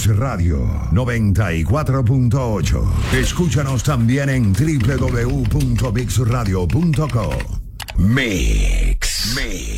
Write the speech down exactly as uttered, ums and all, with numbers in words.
Mix Radio noventa y cuatro punto ocho. Escúchanos también en doble u doble u doble u punto mix radio punto co. Mix. Mix.